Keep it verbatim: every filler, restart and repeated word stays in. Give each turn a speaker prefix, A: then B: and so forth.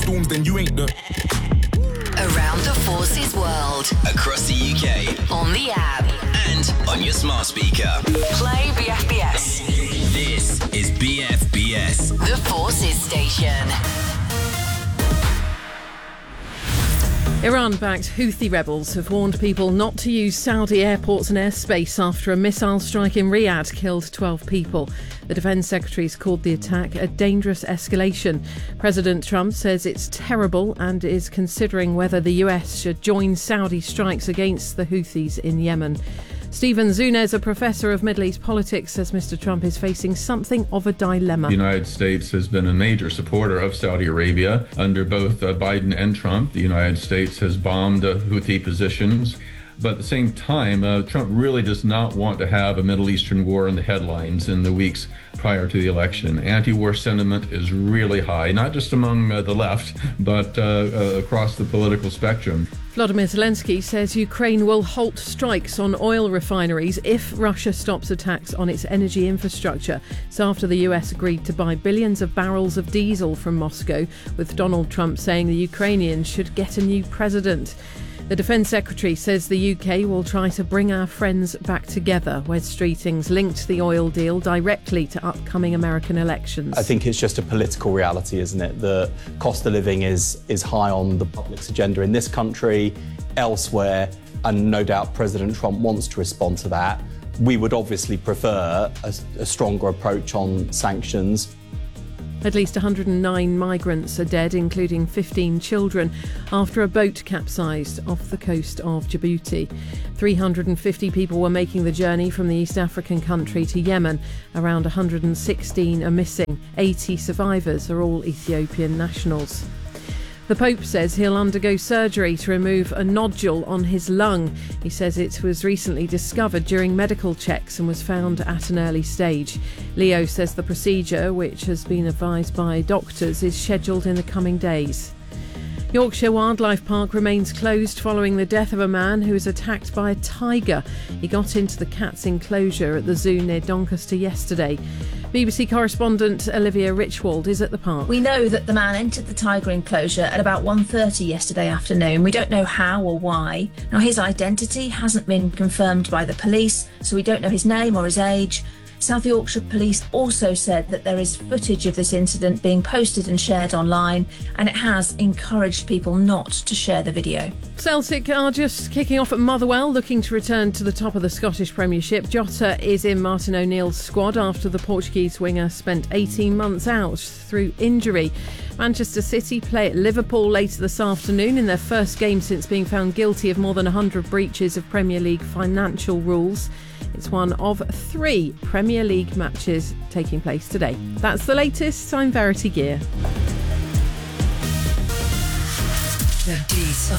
A: storms, then you ain't the...
B: Around the Forces world.
C: Across the U K.
B: On the app.
C: And on your smart speaker.
B: Play B F B S.
C: This is B F B S.
B: The Forces station.
D: Iran-backed Houthi rebels have warned people not to use Saudi airports and airspace after a missile strike in Riyadh killed twelve people. The Defence Secretary's called the attack a dangerous escalation. President Trump says it's terrible and is considering whether the U S should join Saudi strikes against the Houthis in Yemen. Stephen Zunez, a professor of Middle East politics, says Mister Trump is facing something of a dilemma.
E: The United States has been a major supporter of Saudi Arabia. Under both uh, Biden and Trump, the United States has bombed uh, Houthi positions. But at the same time, uh, Trump really does not want to have a Middle Eastern war in the headlines in the weeks prior to the election. Anti-war sentiment is really high, not just among uh, the left, but uh, uh, across the political spectrum.
D: Volodymyr Zelensky says Ukraine will halt strikes on oil refineries if Russia stops attacks on its energy infrastructure. It's after the U S agreed to buy billions of barrels of diesel from Moscow, with Donald Trump saying the Ukrainians should get a new president. The Defence Secretary says the U K will try to bring our friends back together. Wes Streeting's linked the oil deal directly to upcoming American elections.
F: I think it's just a political reality, isn't it? The cost of living is, is high on the public's agenda in this country, elsewhere, and no doubt President Trump wants to respond to that. We would obviously prefer a, a stronger approach on sanctions.
D: At least one hundred nine migrants are dead, including fifteen children, after a boat capsized off the coast of Djibouti. three hundred fifty people were making the journey from the East African country to Yemen. Around one hundred sixteen are missing. eighty survivors are all Ethiopian nationals. The Pope says he'll undergo surgery to remove a nodule on his lung. He says it was recently discovered during medical checks and was found at an early stage. Leo says the procedure, which has been advised by doctors, is scheduled in the coming days. Yorkshire Wildlife Park remains closed following the death of a man who was attacked by a tiger. He got into the cat's enclosure at the zoo near Doncaster yesterday. B B C correspondent Olivia Richwald is at the park.
G: We know that the man entered the tiger enclosure at about one thirty yesterday afternoon. We don't know how or why. Now, his identity hasn't been confirmed by the police, so we don't know his name or his age. South Yorkshire Police also said that there is footage of this incident being posted and shared online, and it has encouraged people not to share the video.
D: Celtic are just kicking off at Motherwell, looking to return to the top of the Scottish Premiership. Jota is in Martin O'Neill's squad after the Portuguese winger spent eighteen months out through injury. Manchester City play at Liverpool later this afternoon in their first game since being found guilty of more than one hundred breaches of Premier League financial rules. It's one of three Premier League matches taking place today. That's the latest. I'm Verity Gear.
B: The Beat of